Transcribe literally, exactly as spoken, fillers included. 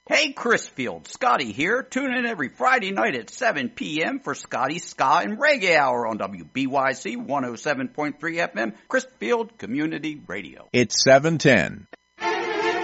Hey, Chrisfield, Scotty here. Tune in every Friday night at seven p.m. for Scotty's Ska and Reggae Hour on W B Y C one oh seven point three F M, Chrisfield Community Radio. It's seven ten.